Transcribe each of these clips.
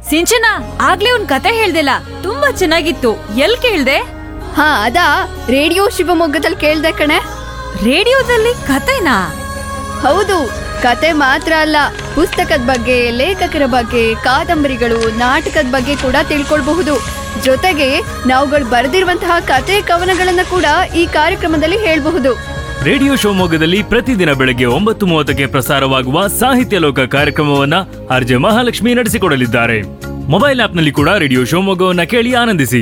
ಸಿಂಚನ, ಆಗ್ಲೇ ಒಂದ್ ಕತೆ ಹೇಳ್ದಿಲ್ಲ, ತುಂಬಾ ಚೆನ್ನಾಗಿತ್ತು. ಎಲ್ ಕೇಳ್ದೆ? ಹಾ ಅದಾ, ರೇಡಿಯೋ ಶಿವಮೊಗ್ಗದಲ್ಲಿ ಕೇಳ್ದೆ ಕಣೆ. ರೇಡಿಯೋದಲ್ಲಿ ಕತೆನಾ? ಹೌದು, ಕತೆ ಮಾತ್ರ ಅಲ್ಲ, ಪುಸ್ತಕದ ಬಗ್ಗೆ, ಲೇಖಕರ ಬಗ್ಗೆ, ಕಾದಂಬರಿಗಳು, ನಾಟಕದ ಬಗ್ಗೆ ಕೂಡ ತಿಳ್ಕೊಳ್ಬಹುದು. ಜೊತೆಗೆ ನಾವುಗಳು ಬರೆದಿರುವಂತಹ ಕತೆ ಕವನಗಳನ್ನ ಕೂಡ ಈ ಕಾರ್ಯಕ್ರಮದಲ್ಲಿ ಹೇಳ್ಬಹುದು. ರೇಡಿಯೋ ಶಿವಮೊಗ್ಗದಲ್ಲಿ ಪ್ರತಿದಿನ ಬೆಳಗ್ಗೆ 9:30ಕ್ಕೆ ಪ್ರಸಾರವಾಗುವ ಸಾಹಿತ್ಯ ಲೋಕ ಕಾರ್ಯಕ್ರಮವನ್ನ ಆರ್ಜೆ ಮಹಾಲಕ್ಷ್ಮಿ ನಡೆಸಿಕೊಡಲಿದ್ದಾರೆ. ಮೊಬೈಲ್ ಆಪ್ನಲ್ಲಿ ಕೂಡ ರೇಡಿಯೋ ಶಿವಮೊಗ್ಗವನ್ನ ಕೇಳಿ ಆನಂದಿಸಿ.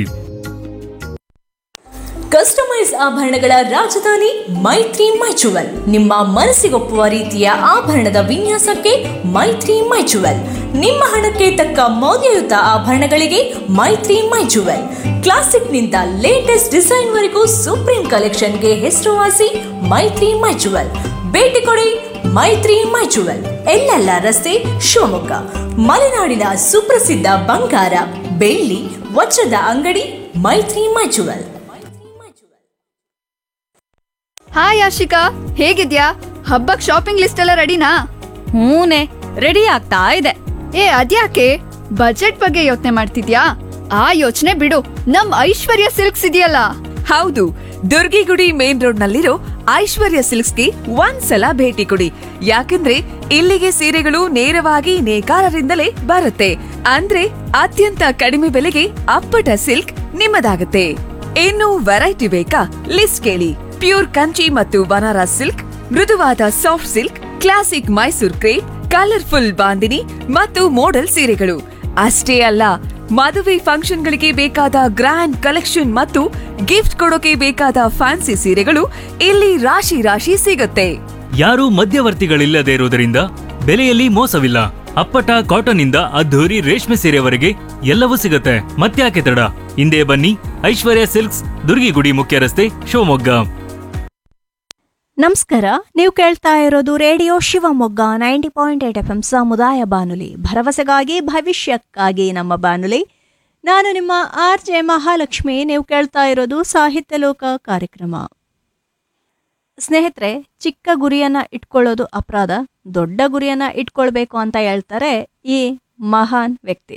ಕಸ್ಟಮೈಸ್ ಆಭರಣಗಳ ರಾಜಧಾನಿ ಮೈತ್ರಿ ಮೈಚುವಲ್. ನಿಮ್ಮ ಮನಸ್ಸಿಗೊಪ್ಪುವ ರೀತಿಯ ಆಭರಣದ ವಿನ್ಯಾಸಕ್ಕೆ ಮೈತ್ರಿ ಮೈಚುವಲ್. ನಿಮ್ಮ ಹಣಕ್ಕೆ ತಕ್ಕ ಮೌಲ್ಯಯುತ ಆಭರಣಗಳಿಗೆ ಮೈತ್ರಿ ಮೈಚುವಲ್. ಕ್ಲಾಸಿಕ್ನಿಂದ ಲೇಟೆಸ್ಟ್ ಡಿಸೈನ್ ವರೆಗೂ ಸುಪ್ರೀಂ ಕಲೆಕ್ಷನ್ಗೆ ಹೆಸರುವಾಸಿ ಮೈತ್ರಿ ಮೈಚುವಲ್. ಭೇಟಿ ಕೊಡಿ ಮೈತ್ರಿ ಮೈಚುವಲ್, ಎಲ್ಲೆಲ್ಲ ರಸ್ತೆ, ಶಿವಮೊಗ್ಗ. ಮಲೆನಾಡಿನ ಸುಪ್ರಸಿದ್ಧ ಬಂಗಾರ, ಬೆಳ್ಳಿ, ವಜ್ರದ ಅಂಗಡಿ ಮೈತ್ರಿ ಮೈಚುವಲ್. ಹಾಯ್ ಆಶಿಕಾ, ಹೇಗಿದ್ಯಾ? ಹಬ್ಬಕ್ ಶಾಪಿಂಗ್ ಲಿಸ್ಟ್ ಎಲ್ಲ ರೆಡಿನಾ? ಹೂನೆ, ರೆಡಿ ಆಗ್ತಾ ಇದೆ. ಅದ್ಯಾಕೆ ಬಜೆಟ್ ಬಗ್ಗೆ ಯೋಚನೆ ಮಾಡ್ತಿದ್ಯಾ? ಆ ಯೋಚನೆ ಬಿಡು, ನಮ್ ಐಶ್ವರ್ಯ ಸಿಲ್ಕ್ಸ್ ಇದೆಯಲ್ಲ. ಹೌದು, ದುರ್ಗಿಗುಡಿ ಮೇನ್ ರೋಡ್ ನಲ್ಲಿರೋ ಐಶ್ವರ್ಯ ಸಿಲ್ಕ್ಸ್ಗೆ ಒಂದ್ಸಲ ಭೇಟಿ ಕೊಡಿ. ಯಾಕಂದ್ರೆ ಇಲ್ಲಿಗೆ ಸೀರೆಗಳು ನೇರವಾಗಿ ನೇಕಾರರಿಂದಲೇ ಬರುತ್ತೆ. ಅಂದ್ರೆ ಅತ್ಯಂತ ಕಡಿಮೆ ಬೆಲೆಗೆ ಅಪ್ಪಟ ಸಿಲ್ಕ್ ನಿಮ್ಮದಾಗುತ್ತೆ. ಇನ್ನು ವೆರೈಟಿ ಬೇಕಾ? ಲಿಸ್ಟ್ ಕೇಳಿ. ಪ್ಯೂರ್ ಕಂಚಿ ಮತ್ತು ಬನಾರಸ್ ಸಿಲ್ಕ್, ಮೃದುವಾದ soft silk, classic Mysore crepe, colourful bandhani ಮತ್ತು ಮೋಡಲ್ ಸೀರೆಗಳು ಅಷ್ಟೇ ಅಲ್ಲ, ಮದುವೆ ಫಂಕ್ಷನ್ಗಳಿಗೆ ಬೇಕಾದ ಗ್ರ್ಯಾಂಡ್ ಕಲೆಕ್ಷನ್ ಮತ್ತು ಗಿಫ್ಟ್ ಕೊಡೋಕೆ ಬೇಕಾದ ಫ್ಯಾನ್ಸಿ ಸೀರೆಗಳು ಇಲ್ಲಿ ರಾಶಿ ರಾಶಿ ಸಿಗುತ್ತೆ. ಯಾರೂ ಮಧ್ಯವರ್ತಿಗಳಿಲ್ಲದೆ ಇರುವುದರಿಂದ ಬೆಲೆಯಲ್ಲಿ ಮೋಸವಿಲ್ಲ. ಅಪ್ಪಟ ಕಾಟನ್ ಇಂದ ಅದ್ಧೂರಿ ರೇಷ್ಮೆ ಸೀರೆವರೆಗೆ ಎಲ್ಲವೂ ಸಿಗುತ್ತೆ. ಮತ್ತ್ಯಾಕೆ ತಡ? ಹಿಂದೆ ಬನ್ನಿ, ಐಶ್ವರ್ಯ ಸಿಲ್ಕ್ಸ್, ದುರ್ಗಿಗುಡಿ ಮುಖ್ಯ ರಸ್ತೆ, ಶಿವಮೊಗ್ಗ. ನಮಸ್ಕಾರ, ನೀವು ಕೇಳ್ತಾ ಇರೋದು ರೇಡಿಯೋ ಶಿವಮೊಗ್ಗ 90.8 FM ಸಮುದಾಯ ಬಾನುಲಿ, ಭರವಸೆಗಾಗಿ ಭವಿಷ್ಯಕ್ಕಾಗಿ ನಮ್ಮ ಬಾನುಲಿ. ನಾನು ನಿಮ್ಮ ಆರ್ಜೆ ಮಹಾಲಕ್ಷ್ಮಿ. ನೀವು ಕೇಳ್ತಾ ಇರೋದು ಸಾಹಿತ್ಯ ಲೋಕ ಕಾರ್ಯಕ್ರಮ. ಸ್ನೇಹಿತರೆ, ಚಿಕ್ಕ ಗುರಿಯನ್ನ ಇಟ್ಕೊಳ್ಳೋದು ಅಪರಾಧ, ದೊಡ್ಡ ಗುರಿಯನ್ನ ಇಟ್ಕೊಳ್ಬೇಕು ಅಂತ ಹೇಳ್ತಾರೆ ಈ ಮಹಾನ್ ವ್ಯಕ್ತಿ.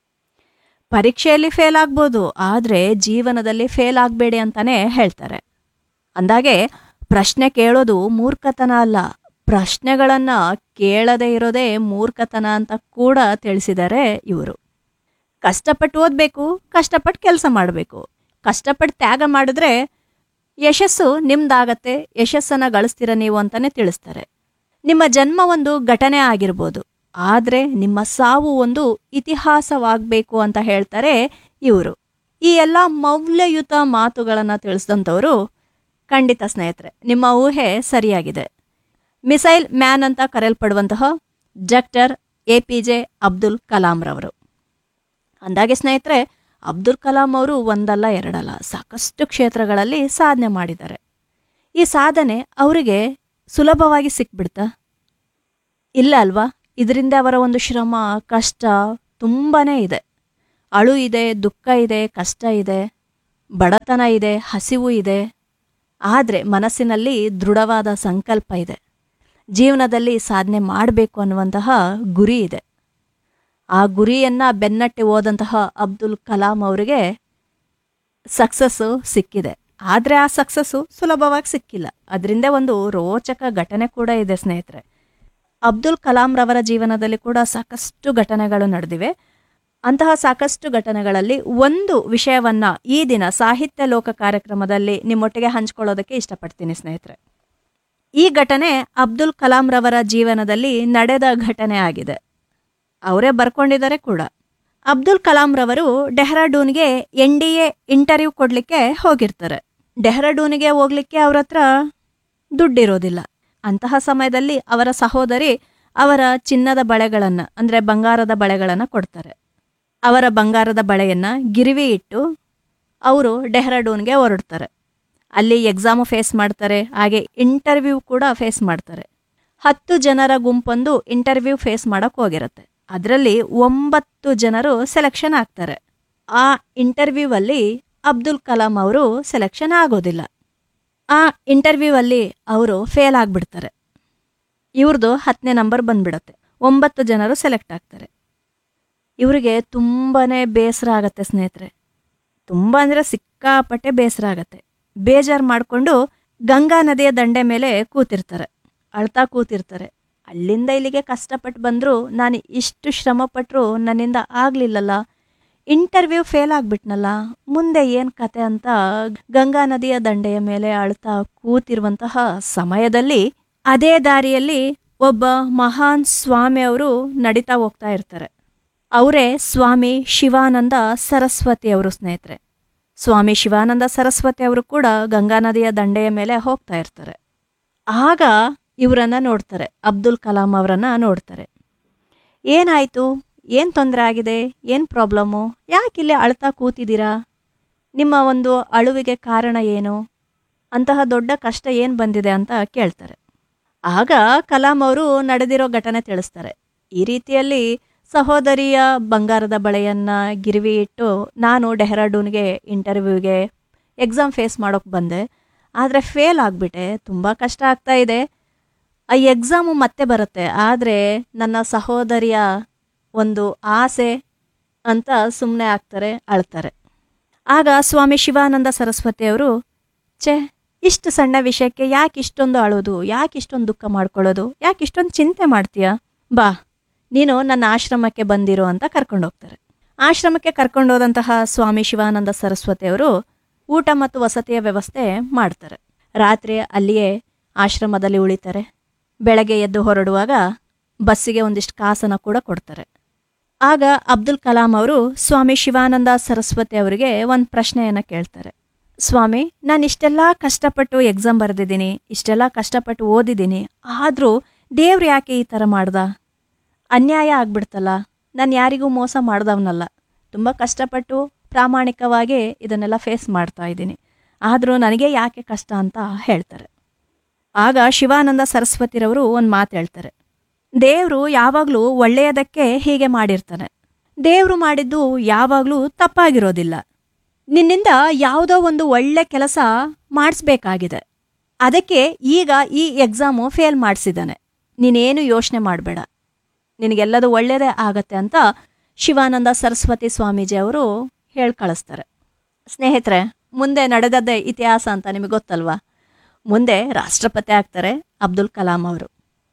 ಪರೀಕ್ಷೆಯಲ್ಲಿ ಫೇಲ್ ಆಗ್ಬೋದು, ಆದರೆ ಜೀವನದಲ್ಲಿ ಫೇಲ್ ಆಗಬೇಡಿ ಅಂತಾನೆ ಹೇಳ್ತಾರೆ. ಅಂದಾಗೆ ಪ್ರಶ್ನೆ ಕೇಳೋದು ಮೂರ್ಖತನ ಅಲ್ಲ, ಪ್ರಶ್ನೆಗಳನ್ನು ಕೇಳದೇ ಇರೋದೇ ಮೂರ್ಖತನ ಅಂತ ಕೂಡ ತಿಳಿಸಿದ್ದಾರೆ ಇವರು. ಕಷ್ಟಪಟ್ಟು ಓದಬೇಕು, ಕಷ್ಟಪಟ್ಟು ಕೆಲಸ ಮಾಡಬೇಕು, ಕಷ್ಟಪಟ್ಟು ತ್ಯಾಗ ಮಾಡಿದ್ರೆ ಯಶಸ್ಸು ನಿಮ್ದಾಗತ್ತೆ, ಯಶಸ್ಸನ್ನು ಗಳಿಸ್ತೀರ ನೀವು ಅಂತಾನೆ ತಿಳಿಸ್ತಾರೆ. ನಿಮ್ಮ ಜನ್ಮ ಒಂದು ಘಟನೆ ಆಗಿರ್ಬೋದು, ಆದರೆ ನಿಮ್ಮ ಸಾವು ಒಂದು ಇತಿಹಾಸವಾಗಬೇಕು ಅಂತ ಹೇಳ್ತಾರೆ ಇವರು. ಈ ಎಲ್ಲ ಮೌಲ್ಯಯುತ ಮಾತುಗಳನ್ನು ತಿಳಿಸಿದಂಥವರು ಖಂಡಿತ ಸ್ನೇಹಿತರೆ, ನಿಮ್ಮ ಊಹೆ ಸರಿಯಾಗಿದೆ. ಮಿಸೈಲ್ ಮ್ಯಾನ್ ಅಂತ ಕರೆಯಲ್ಪಡುವಂತಹ ಡಾಕ್ಟರ್ APJ ಅಬ್ದುಲ್ ಕಲಾಂ ರವರು. ಅಂದಾಗೆ ಸ್ನೇಹಿತರೆ, ಅಬ್ದುಲ್ ಕಲಾಂ ಅವರು ಒಂದಲ್ಲ ಎರಡಲ್ಲ ಸಾಕಷ್ಟು ಕ್ಷೇತ್ರಗಳಲ್ಲಿ ಸಾಧನೆ ಮಾಡಿದ್ದಾರೆ. ಈ ಸಾಧನೆ ಅವರಿಗೆ ಸುಲಭವಾಗಿ ಸಿಕ್ಬಿಡ್ತಾ? ಇಲ್ಲ ಅಲ್ವಾ? ಇದರಿಂದ ಅವರ ಒಂದು ಶ್ರಮ, ಕಷ್ಟ ತುಂಬಾ ಇದೆ. ಅಳು ಇದೆ, ದುಃಖ ಇದೆ, ಕಷ್ಟ ಇದೆ, ಬಡತನ ಇದೆ, ಹಸಿವು ಇದೆ. ಆದರೆ ಮನಸ್ಸಿನಲ್ಲಿ ದೃಢವಾದ ಸಂಕಲ್ಪ ಇದೆ. ಜೀವನದಲ್ಲಿ ಸಾಧನೆ ಮಾಡಬೇಕು ಅನ್ನುವಂತಹ ಗುರಿ ಇದೆ. ಆ ಗುರಿಯನ್ನು ಬೆನ್ನಟ್ಟಿ ಹೋದಂತಹ ಅಬ್ದುಲ್ ಕಲಾಂ ಅವರಿಗೆ ಸಕ್ಸಸ್ಸು ಸಿಕ್ಕಿದೆ. ಆದರೆ ಆ ಸಕ್ಸಸ್ಸು ಸುಲಭವಾಗಿ ಸಿಕ್ಕಿಲ್ಲ. ಅದರಿಂದ ಒಂದು ರೋಚಕ ಘಟನೆ ಕೂಡ ಇದೆ ಸ್ನೇಹಿತರೆ. ಅಬ್ದುಲ್ ಕಲಾಂ ರವರ ಜೀವನದಲ್ಲಿ ಕೂಡ ಸಾಕಷ್ಟು ಘಟನೆಗಳು ನಡೆದಿವೆ. ಅಂತಹ ಸಾಕಷ್ಟು ಘಟನೆಗಳಲ್ಲಿ ಒಂದು ವಿಷಯವನ್ನ ಈ ದಿನ ಸಾಹಿತ್ಯ ಲೋಕ ಕಾರ್ಯಕ್ರಮದಲ್ಲಿ ನಿಮ್ಮೊಟ್ಟಿಗೆ ಹಂಚ್ಕೊಳ್ಳೋದಕ್ಕೆ ಇಷ್ಟಪಡ್ತೀನಿ ಸ್ನೇಹಿತರೆ. ಈ ಘಟನೆ ಅಬ್ದುಲ್ ಕಲಾಂ ರವರ ಜೀವನದಲ್ಲಿ ನಡೆದ ಘಟನೆ ಆಗಿದೆ. ಅವರೇ ಬರ್ಕೊಂಡಿದ್ದಾರೆ ಕೂಡ. ಅಬ್ದುಲ್ ಕಲಾಂ ರವರು ಡೆಹ್ರಾಡೂನ್ಗೆ NDA ಇಂಟರ್ವ್ಯೂ ಕೊಡಲಿಕ್ಕೆ ಹೋಗಿರ್ತಾರೆ. ಡೆಹ್ರಾಡೂನ್ಗೆ ಹೋಗ್ಲಿಕ್ಕೆ ಅವ್ರ ಹತ್ರ ದುಡ್ಡಿರೋದಿಲ್ಲ. ಅಂತಹ ಸಮಯದಲ್ಲಿ ಅವರ ಸಹೋದರಿ ಅವರ ಚಿನ್ನದ ಬಳೆಗಳನ್ನು ಅಂದರೆ ಬಂಗಾರದ ಬಳೆಗಳನ್ನು ಕೊಡ್ತಾರೆ. ಅವರ ಬಂಗಾರದ ಬಳೆಯನ್ನ ಗಿರಿವಿ ಇಟ್ಟು ಅವರು ಡೆಹ್ರಾಡೂನ್ಗೆ ಹೊರಡ್ತಾರೆ. ಅಲ್ಲಿ ಎಕ್ಸಾಮು ಫೇಸ್ ಮಾಡ್ತಾರೆ, ಹಾಗೆ ಇಂಟರ್ವ್ಯೂ ಕೂಡ ಫೇಸ್ ಮಾಡ್ತಾರೆ. 10 ಜನರ ಗುಂಪೊಂದು ಇಂಟರ್ವ್ಯೂ ಫೇಸ್ ಮಾಡೋಕ್ಕೆ ಹೋಗಿರುತ್ತೆ. ಅದರಲ್ಲಿ 9 ಜನರು ಸೆಲೆಕ್ಷನ್ ಆಗ್ತಾರೆ. ಆ ಇಂಟರ್ವ್ಯೂ ಅಲ್ಲಿ ಅಬ್ದುಲ್ ಕಲಾಂ ಅವರು ಸೆಲೆಕ್ಷನ್ ಆಗೋದಿಲ್ಲ. ಆ ಇಂಟರ್ವ್ಯೂ ಅಲ್ಲಿ ಅವರು ಫೇಲ್ ಆಗಿಬಿಡ್ತಾರೆ. ಇವ್ರದ್ದು 10ನೇ ನಂಬರ್ ಬಂದ್ಬಿಡುತ್ತೆ. 9 ಜನರು ಸೆಲೆಕ್ಟ್ ಆಗ್ತಾರೆ. ಇವರಿಗೆ ತುಂಬಾ ಬೇಸರ ಆಗತ್ತೆ ಸ್ನೇಹಿತರೆ. ತುಂಬ ಅಂದರೆ ಸಿಕ್ಕಾಪಟ್ಟೆ ಬೇಸರ ಆಗತ್ತೆ. ಬೇಜಾರು ಮಾಡಿಕೊಂಡು ಗಂಗಾ ನದಿಯ ದಂಡೆ ಮೇಲೆ ಕೂತಿರ್ತಾರೆ, ಅಳ್ತಾ ಕೂತಿರ್ತಾರೆ. ಅಲ್ಲಿಂದ ಇಲ್ಲಿಗೆ ಕಷ್ಟಪಟ್ಟು ಬಂದರೂ ನಾನು ಇಷ್ಟು ಶ್ರಮಪಟ್ಟರು ನನ್ನಿಂದ ಆಗಲಿಲ್ಲಲ್ಲ, ಇಂಟರ್ವ್ಯೂ ಫೇಲ್ ಆಗಿಬಿಟ್ನಲ್ಲ, ಮುಂದೆ ಏನು ಕತೆ ಅಂತ ಗಂಗಾ ನದಿಯ ದಂಡೆಯ ಮೇಲೆ ಅಳ್ತಾ ಕೂತಿರುವಂತಹ ಸಮಯದಲ್ಲಿ ಅದೇ ದಾರಿಯಲ್ಲಿ ಒಬ್ಬ ಮಹಾನ್ ಸ್ವಾಮಿ ಅವರು ನಡೀತಾ ಹೋಗ್ತಾ ಇರ್ತಾರೆ. ಅವರೇ ಸ್ವಾಮಿ ಶಿವಾನಂದ ಸರಸ್ವತಿ ಅವರು ಸ್ನೇಹಿತರೆ. ಸ್ವಾಮಿ ಶಿವಾನಂದ ಸರಸ್ವತಿ ಅವರು ಕೂಡ ಗಂಗಾ ನದಿಯ ದಂಡೆಯ ಮೇಲೆ ಹೋಗ್ತಾ ಇರ್ತಾರೆ. ಆಗ ಇವರನ್ನು ನೋಡ್ತಾರೆ, ಅಬ್ದುಲ್ ಕಲಾಂ ಅವರನ್ನು ನೋಡ್ತಾರೆ. ಏನಾಯಿತು, ಏನು ತೊಂದರೆ ಆಗಿದೆ, ಏನು ಪ್ರಾಬ್ಲಮ್ಮು, ಯಾಕಿಲ್ಲಿ ಅಳ್ತಾ ಕೂತಿದ್ದೀರಾ, ನಿಮ್ಮ ಒಂದು ಅಳುವಿಗೆ ಕಾರಣ ಏನು, ಅಂತಹ ದೊಡ್ಡ ಕಷ್ಟ ಏನು ಬಂದಿದೆ ಅಂತ ಕೇಳ್ತಾರೆ. ಆಗ ಕಲಾಂ ಅವರು ನಡೆದಿರೋ ಘಟನೆ ತಿಳಿಸ್ತಾರೆ. ಈ ರೀತಿಯಲ್ಲಿ ಸಹೋದರಿಯ ಬಂಗಾರದ ಬಳೆಯನ್ನು ಗಿರ್ವಿ ಇಟ್ಟು ನಾನು ಡೆಹ್ರಾಡೂನ್ಗೆ ಇಂಟರ್ವ್ಯೂಗೆ ಎಕ್ಸಾಮ್ ಫೇಸ್ ಮಾಡೋಕ್ಕೆ ಬಂದೆ, ಆದರೆ ಫೇಲ್ ಆಗಿಬಿಟ್ಟೆ, ತುಂಬ ಕಷ್ಟ ಆಗ್ತಾ ಇದೆ. ಆ ಎಕ್ಸಾಮು ಮತ್ತೆ ಬರುತ್ತೆ, ಆದರೆ ನನ್ನ ಸಹೋದರಿಯ ಒಂದು ಆಸೆ ಅಂತ ಸುಮ್ಮನೆ ಆಗ್ತಾರೆ, ಅಳ್ತಾರೆ. ಆಗ ಸ್ವಾಮಿ ಶಿವಾನಂದ ಸರಸ್ವತಿಯವರು, ಇಷ್ಟು ಸಣ್ಣ ವಿಷಯಕ್ಕೆ ಯಾಕೆ ಇಷ್ಟೊಂದು ಅಳೋದು, ಯಾಕೆ ಇಷ್ಟೊಂದು ದುಃಖ ಮಾಡ್ಕೊಳ್ಳೋದು, ಯಾಕೆ ಇಷ್ಟೊಂದು ಚಿಂತೆ ಮಾಡ್ತೀಯಾ, ಬಾ ನೀನು ನನ್ನ ಆಶ್ರಮಕ್ಕೆ ಬಂದಿರೋ ಅಂತ ಕರ್ಕೊಂಡೋಗ್ತಾರೆ. ಆಶ್ರಮಕ್ಕೆ ಕರ್ಕೊಂಡೋದಂತಹ ಸ್ವಾಮಿ ಶಿವಾನಂದ ಸರಸ್ವತಿಯವರು ಊಟ ಮತ್ತು ವಸತಿಯ ವ್ಯವಸ್ಥೆ ಮಾಡ್ತಾರೆ. ರಾತ್ರಿ ಅಲ್ಲಿಯೇ ಆಶ್ರಮದಲ್ಲಿ ಉಳಿತಾರೆ. ಬೆಳಗ್ಗೆ ಎದ್ದು ಹೊರಡುವಾಗ ಬಸ್ಸಿಗೆ ಒಂದಿಷ್ಟು ಕಾಸನ್ನು ಕೂಡ ಕೊಡ್ತಾರೆ. ಆಗ ಅಬ್ದುಲ್ ಕಲಾಂ ಅವರು ಸ್ವಾಮಿ ಶಿವಾನಂದ ಸರಸ್ವತಿ ಅವರಿಗೆ ಒಂದು ಪ್ರಶ್ನೆಯನ್ನು ಕೇಳ್ತಾರೆ. ಸ್ವಾಮಿ, ನಾನು ಇಷ್ಟೆಲ್ಲ ಕಷ್ಟಪಟ್ಟು ಎಕ್ಸಾಮ್ ಬರೆದಿದ್ದೀನಿ, ಇಷ್ಟೆಲ್ಲ ಕಷ್ಟಪಟ್ಟು ಓದಿದ್ದೀನಿ, ಆದರೂ ದೇವ್ರು ಯಾಕೆ ಈ ಥರ ಮಾಡ್ದ, ಅನ್ಯಾಯ ಆಗ್ಬಿಡ್ತಲ್ಲ, ನಾನು ಯಾರಿಗೂ ಮೋಸ ಮಾಡ್ದವನಲ್ಲ, ತುಂಬ ಕಷ್ಟಪಟ್ಟು ಪ್ರಾಮಾಣಿಕವಾಗಿ ಇದನ್ನೆಲ್ಲ ಫೇಸ್ ಮಾಡ್ತಾ ಇದ್ದೀನಿ, ಆದರೂ ನನಗೆ ಯಾಕೆ ಕಷ್ಟ ಅಂತ ಹೇಳ್ತಾರೆ. ಆಗ ಶಿವಾನಂದ ಸರಸ್ವತಿರವರು ಒಂದು ಮಾತು ಹೇಳ್ತಾರೆ. ದೇವರು ಯಾವಾಗಲೂ ಒಳ್ಳೆಯದಕ್ಕೆ ಹೀಗೆ ಮಾಡಿರ್ತಾನೆ, ದೇವರು ಮಾಡಿದ್ದು ಯಾವಾಗಲೂ ತಪ್ಪಾಗಿರೋದಿಲ್ಲ. ನಿನ್ನಿಂದ ಯಾವುದೋ ಒಂದು ಒಳ್ಳೆ ಕೆಲಸ ಮಾಡಿಸ್ಬೇಕಾಗಿದೆ, ಅದಕ್ಕೆ ಈಗ ಈ ಎಕ್ಸಾಮು ಫೇಲ್ ಮಾಡಿಸಿದ್ದಾನೆ, ನೀನೇನು ಯೋಚನೆ ಮಾಡಬೇಡ, ನಿನಗೆಲ್ಲದು ಒಳ್ಳೆಯದೇ ಆಗತ್ತೆ ಅಂತ ಶಿವಾನಂದ ಸರಸ್ವತಿ ಸ್ವಾಮೀಜಿ ಅವರು ಹೇಳಿ ಕಳಿಸ್ತಾರೆ. ಸ್ನೇಹಿತರೆ, ಮುಂದೆ ನಡೆದದ್ದೇ ಇತಿಹಾಸ ಅಂತ ನಿಮಗೆ ಗೊತ್ತಲ್ವಾ. ಮುಂದೆ ರಾಷ್ಟ್ರಪತಿ ಆಗ್ತಾರೆ ಅಬ್ದುಲ್ ಕಲಾಂ ಅವರು.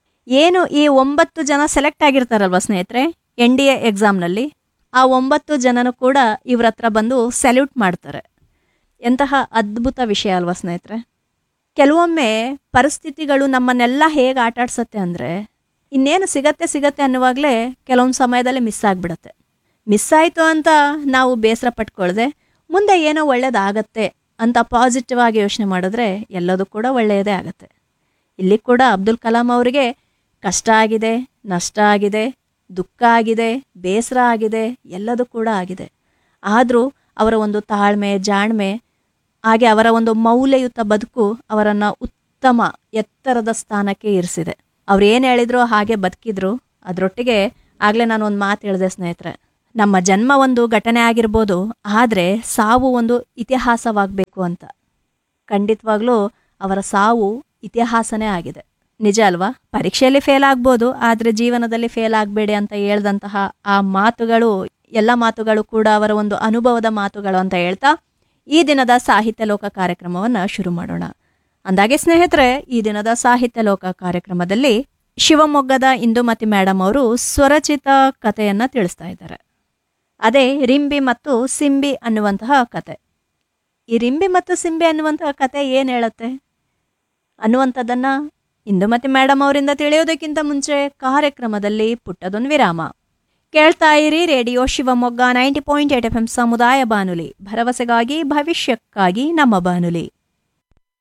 ಏನು ಈ 9 ಜನ ಸೆಲೆಕ್ಟ್ ಆಗಿರ್ತಾರಲ್ವ ಸ್ನೇಹಿತರೆ NDA ಎಕ್ಸಾಮ್ನಲ್ಲಿ, ಆ 9 ಜನನು ಕೂಡ ಇವ್ರ ಹತ್ರ ಬಂದು ಸೆಲ್ಯೂಟ್ ಮಾಡ್ತಾರೆ. ಎಂತಹ ಅದ್ಭುತ ವಿಷಯ ಅಲ್ವಾ ಸ್ನೇಹಿತರೆ. ಕೆಲವೊಮ್ಮೆ ಪರಿಸ್ಥಿತಿಗಳು ನಮ್ಮನ್ನೆಲ್ಲ ಹೇಗೆ ಆಟಾಡ್ಸತ್ತೆ ಅಂದರೆ, ಇನ್ನೇನು ಸಿಗತ್ತೆ ಅನ್ನುವಾಗಲೇ ಕೆಲವೊಂದು ಸಮಯದಲ್ಲಿ ಮಿಸ್ ಆಗಿಬಿಡತ್ತೆ. ಮಿಸ್ ಆಯಿತು ಅಂತ ನಾವು ಬೇಸರ ಪಟ್ಕೊಳ್ದೆ ಮುಂದೆ ಏನೋ ಒಳ್ಳೇದಾಗತ್ತೆ ಅಂತ ಪಾಸಿಟಿವ್ ಆಗಿ ಯೋಚನೆ ಮಾಡಿದ್ರೆ ಎಲ್ಲದೂ ಕೂಡ ಒಳ್ಳೆಯದೇ ಆಗುತ್ತೆ. ಇಲ್ಲಿ ಕೂಡ ಅಬ್ದುಲ್ ಕಲಾಂ ಅವರಿಗೆ ಕಷ್ಟ ಆಗಿದೆ, ನಷ್ಟ ಆಗಿದೆ, ದುಃಖ ಆಗಿದೆ, ಬೇಸರ ಆಗಿದೆ, ಎಲ್ಲದೂ ಕೂಡ ಆಗಿದೆ. ಆದರೂ ಅವರ ಒಂದು ತಾಳ್ಮೆ, ಜಾಣ್ಮೆ, ಹಾಗೆ ಅವರ ಒಂದು ಮೌಲ್ಯಯುತ ಬದುಕು ಅವರನ್ನು ಉತ್ತಮ ಎತ್ತರದ ಸ್ಥಾನಕ್ಕೆ ಇರಿಸಿದೆ. ಅವ್ರು ಏನು ಹೇಳಿದ್ರು ಹಾಗೆ ಬದುಕಿದ್ರು. ಅದರೊಟ್ಟಿಗೆ ಆಗಲೇ ನಾನು ಒಂದು ಮಾತು ಹೇಳಿದೆ ಸ್ನೇಹಿತರೆ, ನಮ್ಮ ಜನ್ಮ ಒಂದು ಘಟನೆ ಆಗಿರ್ಬೋದು, ಆದರೆ ಸಾವು ಒಂದು ಇತಿಹಾಸವಾಗಬೇಕು ಅಂತ. ಖಂಡಿತವಾಗ್ಲೂ ಅವರ ಸಾವು ಇತಿಹಾಸನೇ ಆಗಿದೆ. ನಿಜ ಅಲ್ವಾ. ಪರೀಕ್ಷೆಯಲ್ಲಿ ಫೇಲ್ ಆಗ್ಬೋದು, ಆದರೆ ಜೀವನದಲ್ಲಿ ಫೇಲ್ ಆಗಬೇಡಿ ಅಂತ ಹೇಳ್ದಂತಹ ಆ ಮಾತುಗಳು, ಎಲ್ಲ ಮಾತುಗಳು ಕೂಡ ಅವರ ಒಂದು ಅನುಭವದ ಮಾತುಗಳು ಅಂತ ಹೇಳ್ತಾ ಈ ದಿನದ ಸಾಹಿತ್ಯ ಲೋಕ ಕಾರ್ಯಕ್ರಮವನ್ನು ಶುರು ಮಾಡೋಣ. ಅಂದಾಗೆ ಸ್ನೇಹಿತರೆ, ಈ ದಿನದ ಸಾಹಿತ್ಯ ಲೋಕ ಕಾರ್ಯಕ್ರಮದಲ್ಲಿ ಶಿವಮೊಗ್ಗದ ಇಂದುಮತಿ ಮೇಡಮ್ ಅವರು ಸ್ವರಚಿತ ಕಥೆಯನ್ನು ತಿಳಿಸ್ತಾ ಇದ್ದಾರೆ. ಅದೇ ರಿಂಬಿ ಮತ್ತು ಸಿಂಬಿ ಅನ್ನುವಂತಹ ಕತೆ. ಈ ರಿಂಬಿ ಮತ್ತು ಸಿಂಬಿ ಅನ್ನುವಂತಹ ಕತೆ ಏನು ಹೇಳುತ್ತೆ ಅನ್ನುವಂಥದ್ದನ್ನು ಇಂದುಮತಿ ಮೇಡಮ್ ಅವರಿಂದ ತಿಳಿಯೋದಕ್ಕಿಂತ ಮುಂಚೆ ಕಾರ್ಯಕ್ರಮದಲ್ಲಿ ಪುಟ್ಟದೊಂದು ವಿರಾಮ. ಕೇಳ್ತಾ ಇರಿ ರೇಡಿಯೋ ಶಿವಮೊಗ್ಗ 90.8 FM ಸಮುದಾಯ ಬಾನುಲಿ, ಭರವಸೆಗಾಗಿ ಭವಿಷ್ಯಕ್ಕಾಗಿ ನಮ್ಮ ಬಾನುಲಿ.